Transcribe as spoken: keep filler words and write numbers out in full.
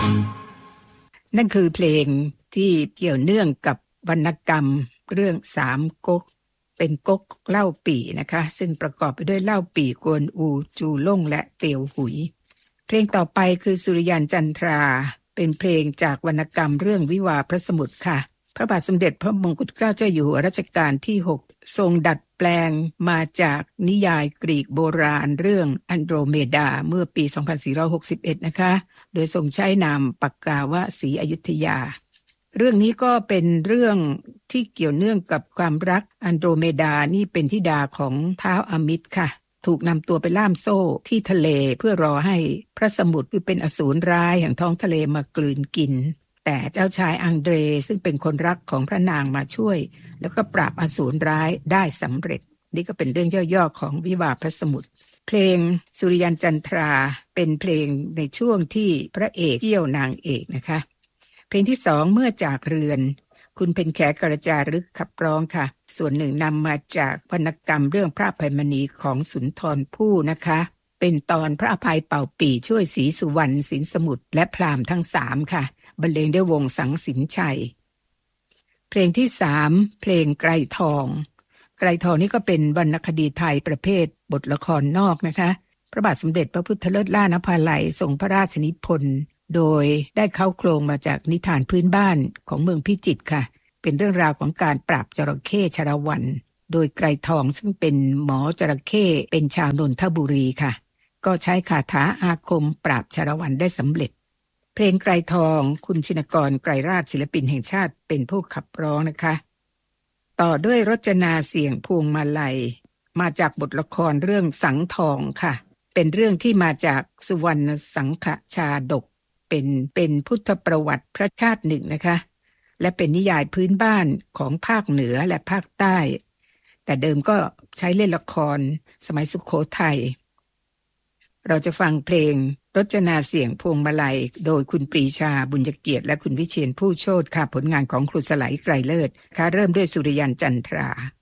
นั่นคือเพลงที่เกี่ยวเนื่องกับวรรณกรรมเรื่องสามก๊กเป็นก๊กเล่าปี่นะคะซึ่งประกอบไปด้วยเล่าปี่กวนอูจูล่งและเตียวหุยเพลงต่อไปคือสุริยันจันทราเป็นเพลงจากวรรณกรรมเรื่องวิวาห์พระสมุทรค่ะพระบาทสมเด็จพระมงกุฎเกล้าเจ้าอยู่หัวรัชกาลที่หกทรงดัดแปลงมาจากนิยายกรีกโบราณเรื่องอันโดรเมดาเมื่อปีสองพันสี่ร้อยหกสิบเอ็ดนะคะโดยทรงใช้นามปากกาว่าศรีอยุธยาเรื่องนี้ก็เป็นเรื่องที่เกี่ยวเนื่องกับความรักอันโดรเมดานี่เป็นธิดาของท้าวอามิตรค่ะถูกนำตัวไปล่ามโซ่ที่ทะเลเพื่อรอให้พระสมุทรคือเป็นอสูรร้ายแห่งท้องทะเลมากลืนกินแต่เจ้าชายอังเดรซึ่งเป็นคนรักของพระนางมาช่วยแล้วก็ปราบอสูรร้ายได้สำเร็จนี่ก็เป็นเรื่องย่อๆของวิวาห์พระสมุทรเพลงสุริยันจันทราเป็นเพลงในช่วงที่พระเอกเกี่ยวนางเอกนะคะเพลงที่สองเมื่อจากเรือนคุณเพ็ญแขกระจารึกขับร้องค่ะส่วนหนึ่งนำมาจากวรรณกรรมเรื่องพระอภัยมณีของสุนทรภู่นะคะเป็นตอนพระอภัยเป่าปี่ช่วยศรีสุวรรณสินสมุทรและพราหมณ์ทั้งสามค่ะบรรเลงด้วยวงสังสินชัยเพลงที่สามเพลงไกรทองไกรทองนี่ก็เป็นวรรณคดีไทยประเภทบทละครนอกนะคะพระบาทสมเด็จพระพุทธเลิศล่านภาลัยทรงพระราชนิพนธ์โดยได้เข้าโครงมาจากนิทานพื้นบ้านของเมืองพิจิตรค่ะเป็นเรื่องราวของการปราบจระเข้ชาละวันโดยไกรทองซึ่งเป็นหมอจระเข้เป็นชาวนนทบุรีค่ะก็ใช้คาถาอาคมปราบชาละวันได้สำเร็จเพลงไกรทองคุณชินกรไกรราชศิลปินแห่งชาติเป็นผู้ขับร้องนะคะต่อด้วยรจนาเสียงพวงมาลัยมาจากบทละครเรื่องสังทองค่ะเป็นเรื่องที่มาจากสุวรรณสังฆชาดกเป็นเป็นพุทธประวัติพระชาติหนึ่งนะคะและเป็นนิยายพื้นบ้านของภาคเหนือและภาคใต้แต่เดิมก็ใช้เล่นละครสมัยสุโขทัยเราจะฟังเพลงรจนาเสียงพวงมาลัยโดยคุณปรีชาบุญเกียรติและคุณวิเชียรผู้โชติค่ะผลงานของครูสไหลไกรเลิศค่ะเริ่มด้วยสุริยันจันทรา